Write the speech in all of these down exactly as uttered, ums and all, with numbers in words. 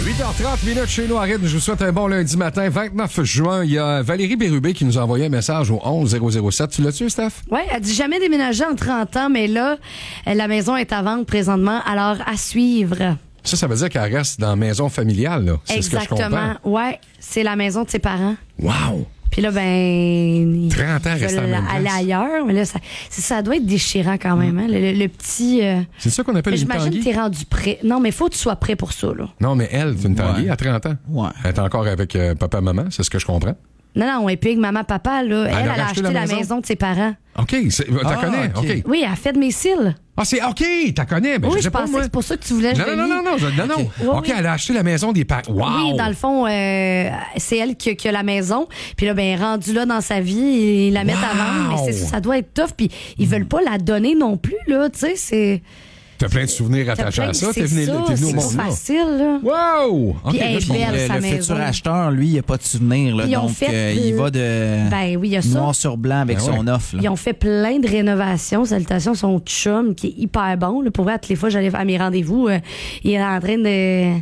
huit heures trente minutes chez nous à rythme. Je vous souhaite un bon lundi matin, vingt-neuf juin. Il y a Valérie Bérubé qui nous a envoyé un message au onze zéro zéro sept. Tu l'as-tu, Steph? Oui, elle dit jamais déménager en trente ans, mais là, la maison est à vendre présentement, alors à suivre. Ça, ça veut dire qu'elle reste dans la maison familiale, là. C'est Exactement. ce que je comprends. Ouais, c'est la maison de ses parents. Wow! Puis là, ben. trente ans restant à la même aller place. ailleurs, mais là, ça, ça doit être déchirant quand même, hein? Le, le, le petit. Euh... C'est ça qu'on appelle une J'imagine tanguy? que t'es rendu prêt. Non, mais faut que tu sois prêt pour ça, là. Non, mais elle, c'est une tanguy Ouais. à trente ans. Ouais. Elle est encore avec euh, papa-maman, c'est ce que je comprends. Non, non, et puis avec maman-papa, là, elle, a elle, a racheté acheté la la maison? maison de ses parents. OK, c'est- t'as Ah, connais, OK. OK. Oui, elle a fait de mes cils. Ah, c'est OK, t'as connais. Ben, oui, je je sais pas, pensais moi. que c'est pour ça que tu voulais. Non, je non, le non, lis. non, non, je- non, non. Oui, OK, oui. elle a acheté la maison des parents. Wow! Oui, dans le fond, euh, c'est elle qui, qui a la maison. Puis là, ben, rendue là dans sa vie, ils la mettent à vendre. Wow! Mais c'est ça, ça doit être tough. Puis ils veulent pas la donner non plus, là. Tu sais, c'est. T'as plein de souvenirs T'as attachés plein- à ça. c'est T'es venu, ça, t'es venu au c'est monde pas là. facile, là. Wow! OK, Puis, là, hey, je belle, comprends. le, sa le maison. futur acheteur, lui, il n'a pas de souvenir. Là, Ils ont donc, fait, euh, il va de Ben oui, il y a ça. noir sur blanc avec Ben son ouais. offre. là. Ils ont fait plein de rénovations. Salutations, son chum, qui est hyper bon. Là. Pour vrai, toutes les fois, j'allais à mes rendez-vous, euh, il est en train de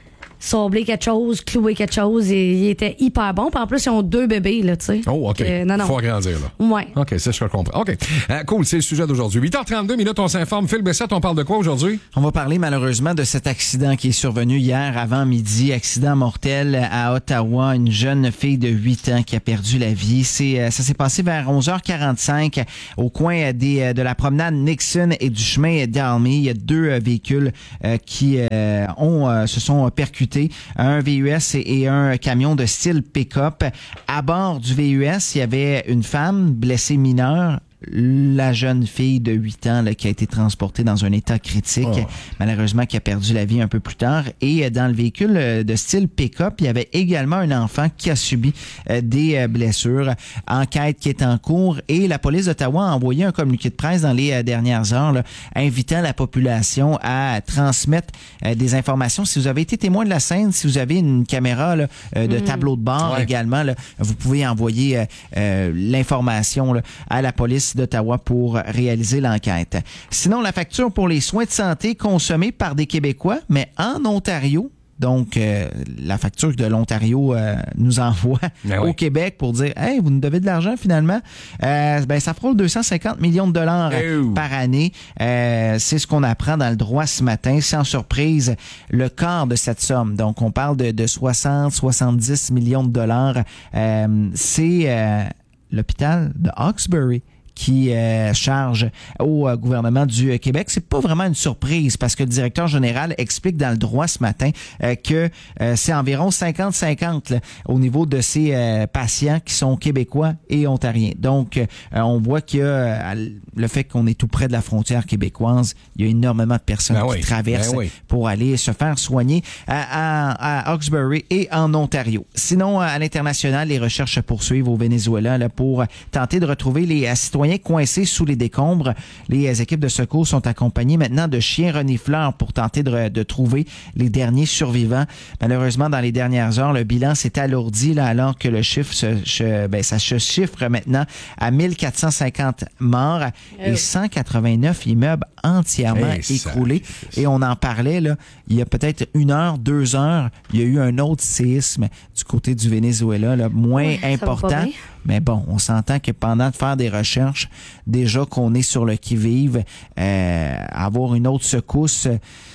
sabler quelque chose, clouer quelque chose. Et il était hyper bon. Puis en plus, ils ont deux bébés, là, tu sais. Oh, OK. Euh, non, non. Faut agrandir, là. Ouais. OK, c'est ce que je comprends. OK. Euh, cool, c'est le sujet d'aujourd'hui. huit heures trente-deux minutes, on s'informe. Phil Bessette, on parle de quoi aujourd'hui? On va parler malheureusement de cet accident qui est survenu hier avant midi. Accident mortel à Ottawa. Une jeune fille de huit ans qui a perdu la vie. C'est, euh, ça s'est passé vers onze heures quarante-cinq au coin des, de la promenade Nixon et du chemin d'Almy. Il y a deux euh, véhicules euh, qui euh, ont, euh, se sont percutés. Un V U S et, et un camion de style pick-up. À bord du V U S, il y avait une femme blessée mineure. La jeune fille de huit ans là, qui a été transportée dans un état critique, Oh. malheureusement qui a perdu la vie un peu plus tard. Et dans le véhicule de style pick-up, il y avait également un enfant qui a subi euh, des euh, blessures. Enquête qui est en cours et la police d'Ottawa a envoyé un communiqué de presse dans les euh, dernières heures là, invitant la population à transmettre euh, des informations. Si vous avez été témoin de la scène, si vous avez une caméra là, euh, de tableau de bord Ouais. également, là, vous pouvez envoyer euh, euh, l'information là, à la police d'Ottawa pour réaliser l'enquête. Sinon, la facture pour les soins de santé consommés par des Québécois, mais en Ontario. Donc, euh, la facture de l'Ontario euh, nous envoie Ben au oui. Québec pour dire « Hey, vous nous devez de l'argent finalement. Euh, » Ben, ça frôle deux cent cinquante millions de dollars Ew. par année. Euh, c'est ce qu'on apprend dans le droit ce matin. Sans surprise, le quart de cette somme. Donc, on parle de, de soixante, soixante-dix millions de dollars. Euh, c'est euh, l'hôpital de Hawkesbury qui euh, charge au euh, gouvernement du euh, Québec. C'est pas vraiment une surprise parce que le directeur général explique dans le droit ce matin euh, que euh, c'est environ cinquante cinquante là, au niveau de ces euh, patients qui sont québécois et ontariens. Donc, euh, on voit qu'il y a euh, le fait qu'on est tout près de la frontière québécoise, il y a énormément de personnes Ben qui oui, traversent ben oui. pour aller se faire soigner à, à, à Hawkesbury et en Ontario. Sinon, à l'international, les recherches se poursuivent au Venezuela là, pour tenter de retrouver les euh, citoyens coincés sous les décombres. Les euh, équipes de secours sont accompagnées maintenant de chiens renifleurs pour tenter de, de trouver les derniers survivants. Malheureusement, dans les dernières heures, le bilan s'est alourdi là, alors que le chiffre se, se, ben, ça se chiffre maintenant à mille quatre cent cinquante morts et cent quatre-vingt-neuf immeubles entièrement Hey, ça- écroulés. Et on en parlait là, il y a peut-être une heure, deux heures, il y a eu un autre séisme du côté du Venezuela, là, moins Ouais, ça va pas important. bien. Mais bon, on s'entend que pendant de faire des recherches, déjà qu'on est sur le qui-vive, euh, avoir une autre secousse,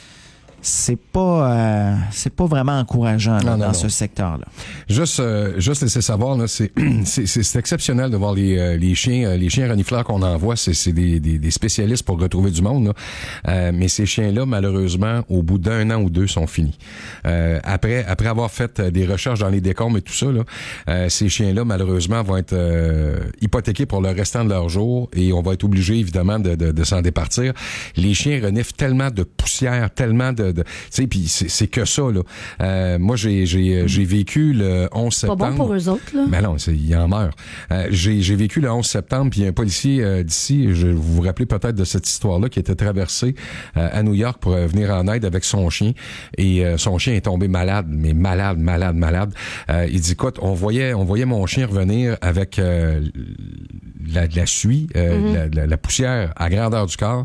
c'est pas euh, c'est pas vraiment encourageant là, Non, non, dans non. ce secteur-là. Juste, euh, juste laisser savoir, là, c'est, c'est, c'est, c'est exceptionnel de voir les, euh, les chiens, euh, les chiens renifleurs qu'on envoie. C'est, c'est des, des, des spécialistes pour retrouver du monde, là. Euh, mais ces chiens-là, malheureusement, au bout d'un an ou deux, sont finis. Euh, après, après avoir fait euh, des recherches dans les décombres et tout ça, là, euh, ces chiens-là, malheureusement, vont être euh, hypothéqués pour le restant de leur jour et on va être obligé, évidemment, de, de, de s'en départir. Les chiens reniflent tellement de poussière, tellement de, de tu sais, puis c'est, c'est que ça, là. Euh, moi, j'ai, j'ai, j'ai vécu le onze Pas septembre. bon pour eux autres, là. Ben non, c'est, il en meurt. Euh, j'ai, j'ai vécu le onze septembre, puis il y a un policier euh, d'ici, je vous vous rappelez peut-être de cette histoire-là, qui était traversé euh, à New York pour euh, venir en aide avec son chien. Et euh, son chien est tombé malade, mais malade, malade, malade. Euh, il dit, écoute, on voyait, on voyait mon chien revenir avec euh, la, la suie, euh, Mm-hmm. la, la, la poussière à grandeur du corps.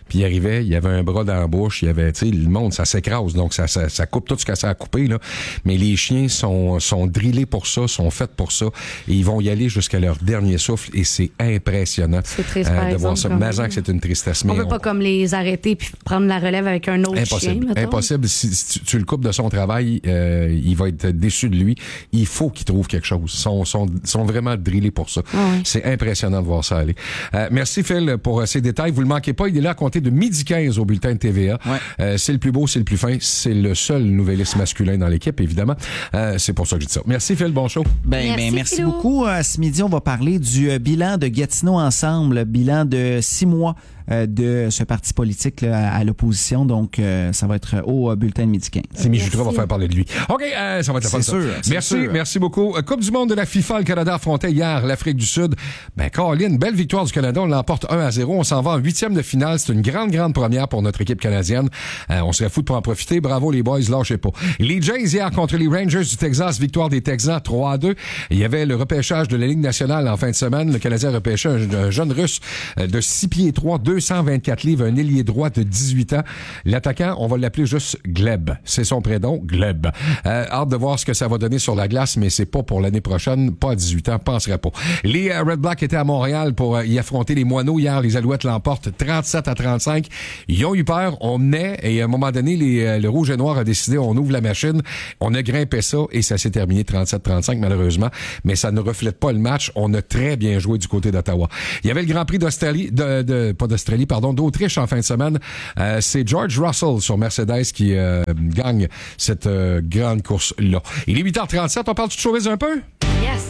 puis il arrivait, il y avait un bras dans la bouche, il y avait, tu sais, le monde, ça s'écrase, donc ça, ça, ça coupe tout ce que ça a coupé, là. Mais les chiens sont, sont drillés pour ça, sont faits pour ça, et ils vont y aller jusqu'à leur dernier souffle, et c'est impressionnant c'est triste, par euh, de exemple, voir ça. Mais que c'est une tristesse. Mais on peut on... pas comme les arrêter puis prendre la relève avec un autre Impossible. chien, mettons. Impossible. Si, si tu, tu le coupes de son travail, euh, il va être déçu de lui. Il faut qu'il trouve quelque chose. Ils sont, sont, sont vraiment drillés pour ça. Ah oui. C'est impressionnant de voir ça aller. Euh, merci Phil pour euh, ces détails. Vous le manquez pas. Il est là à compter de midi quinze au bulletin de T V A. Ouais. Euh, c'est le plus beau, c'est le plus fin. C'est le seul nouvelliste masculin dans l'équipe, évidemment. Euh, c'est pour ça que je dis ça. Merci Phil. Bon show. Ben, Merci, ben, merci Philou. beaucoup. Euh, ce midi, on va parler du euh, bilan de Gatineau Ensemble, le bilan de six mois euh, de ce parti politique là, à, à l'opposition. Donc, euh, ça va être au euh, bulletin de midi quinze. Simi Jutra va faire parler de lui. OK, euh, ça va être la C'est fin, ça. sûr, c'est Merci, sûr. merci beaucoup. Coupe du monde de la FIFA, le Canada affrontait hier l'Afrique du Sud. Ben, Caroline, belle victoire du Canada. On l'emporte un à zéro. On s'en va en huitième de finale. C'est une grande, grande première pour notre équipe canadienne. Euh, on serait fou de pas en profiter. Bravo, les boys, lâchez pas. Les Jays hier contre les Rangers du Texas. Victoire des Texans trois à deux. Il y avait le repêchage de la Ligue nationale en fin de semaine. Le Canadien repêchait un, un jeune Russe euh, de six pieds trois, deux cent vingt-quatre livres, un ailier droit de dix-huit ans. L'attaquant, on va l'appeler juste Gleb. C'est son prénom, Gleb. Euh, hâte de voir ce que ça va donner sur la glace, mais c'est pas pour l'année prochaine, pas à dix-huit ans, penserait pas. Les euh, Red Blacks étaient à Montréal pour euh, y affronter les Moineaux. Hier, les Alouettes l'emportent trente-sept à trente-cinq. Ils ont eu peur, on menait, et à un moment donné, les, euh, le Rouge et Noir a décidé, on ouvre la machine, on a grimpé ça, et ça s'est terminé trente-sept trente-cinq, malheureusement, mais ça ne reflète pas le match. On a très bien joué du côté d'Ottawa. Il y avait le Grand Prix d'Australie, de, de, pas d'Australie, pardon, d'Autriche en fin de semaine. Euh, c'est George Russell sur Mercedes qui euh, gagne cette euh, grande course-là. Il est huit heures trente-sept, on parle du showbiz un peu? Yes!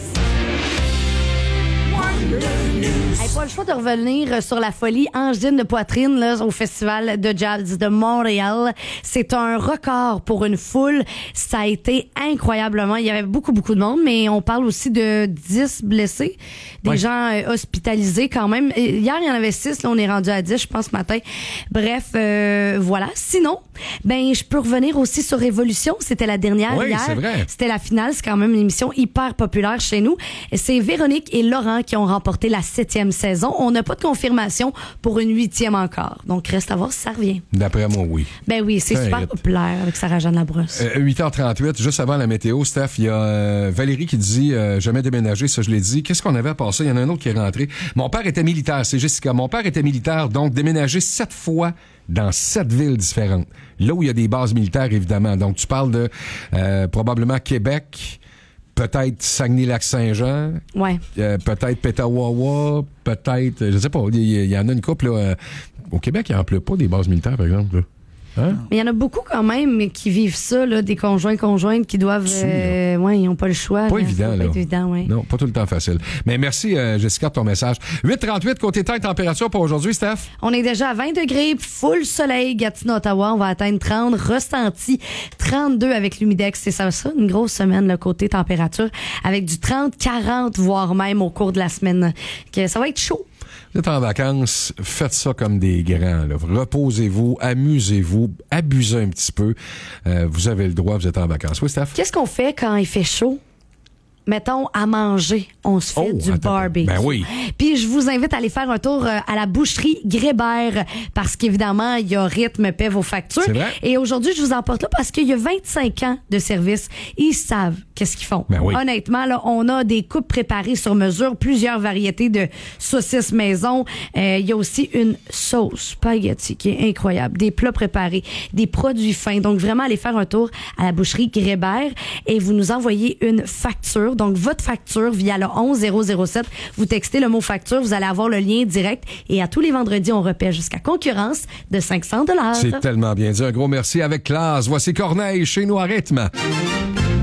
Hey, pas le choix de revenir sur la folie Angine de poitrine là, au Festival de Jazz de Montréal. C'est un record pour une foule. Ça a été incroyablement. Il y avait beaucoup, beaucoup de monde, mais on parle aussi de dix blessés, des ouais. gens euh, hospitalisés quand même. Hier, il y en avait six. Là, on est rendu à dix, je pense, ce matin. Bref, euh, voilà. Sinon, ben, je peux revenir aussi sur Révolution. C'était la dernière oui, hier. C'est vrai. C'était la finale. C'est quand même une émission hyper populaire chez nous. Et c'est Véronique et Laurent qui ont remporté la septième saison. On n'a pas de confirmation pour une huitième encore. Donc, reste à voir si ça revient. D'après moi, oui. Ben oui, c'est Ça super arrête. populaire avec Sarah-Jeanne Labrosse. Euh, huit heures trente-huit, juste avant la météo, Steph, il y a euh, Valérie qui dit euh, jamais déménager, ça je l'ai dit. Qu'est-ce qu'on avait à passer? Il y en a un autre qui est rentré. Mon père était militaire, c'est Jessica. Mon père était militaire, donc déménager sept fois dans sept villes différentes. Là où il y a des bases militaires, évidemment. Donc, tu parles de euh, probablement Québec, peut-être Saguenay-Lac-Saint-Jean, Ouais. euh, peut-être Petawawa, peut-être, je sais pas, il y, il y en a une couple, là, euh, au Québec, il n'y en pleut pas des bases militaires, par exemple, là. Hein? Mais il y en a beaucoup quand même qui vivent ça, là, des conjoints conjointes qui doivent... Dessus, Euh, ouais, ils n'ont pas le choix. Pas là. évident, Faut là. Pas être évident, ouais. Non, pas tout le temps facile. Mais merci, euh, Jessica, de ton message. huit trente-huit, côté temps et température pour aujourd'hui, Steph? On est déjà à vingt degrés, full soleil, Gatineau, Ottawa. On va atteindre trente, ressenti trente-deux avec l'humidex. C'est ça, ça, une grosse semaine, le côté température, avec du trente, quarante, voire même au cours de la semaine. Que ça va être chaud. Vous êtes en vacances, faites ça comme des grands. Là. Reposez-vous, amusez-vous, abusez un petit peu. Euh, vous avez le droit, vous êtes en vacances. Oui, Steph? Qu'est-ce qu'on fait quand il fait chaud? Mettons, à manger, on se fait Oh, du attends, barbecue. ben oui. Puis je vous invite à aller faire un tour euh, à la boucherie Grébert parce qu'évidemment, il y a rythme, paie vos factures. C'est vrai. Et aujourd'hui, je vous emporte là parce qu'il y a vingt-cinq ans de service. Ils savent qu'est-ce qu'ils font. Ben oui. Honnêtement, là, on a des coupes préparées sur mesure, plusieurs variétés de saucisses maison. Euh, il y a aussi une sauce spaghetti qui est incroyable, des plats préparés, des produits fins. Donc vraiment, allez faire un tour à la boucherie Grébert et vous nous envoyez une facture. Donc, votre facture via le onze zéro zéro sept. Vous textez le mot facture, vous allez avoir le lien direct. Et à tous les vendredis, on repêche jusqu'à concurrence de cinq cents dollars. C'est tellement bien dit. Un gros merci avec classe. Voici Corneille chez nous à rythme.